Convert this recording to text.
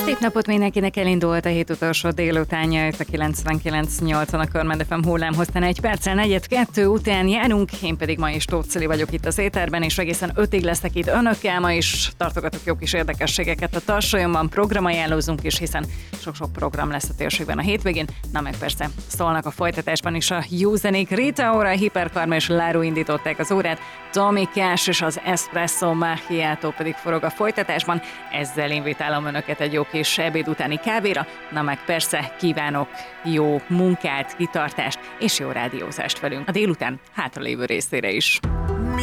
Szép napot mindenkinek, elindult a hét utolsó délutánja, itt a 99.8-on a Körmend FM hullámhosszán 1 perccel 4:02 után járunk, én pedig ma is Tóth Cili vagyok itt az éterben, és egészen 5-ig leszek itt önökkel, ma is tartogatok jó kis érdekességeket a tarsolyomban, programajánlózunk is, hiszen sok-sok program lesz a térségben a hétvégén, na meg persze szólnak a folytatásban is a jó zenék. Rita Ora, Hiperkarma és Láru indították az órát, Tommy Cash és az Espresso Macchiato pedig forog a folytatásban, ezzel invitálom önöket egy jó kis ebéd utáni kávéra, na meg persze kívánok jó munkát, kitartást és jó rádiózást velünk a délután hátralévő részére is.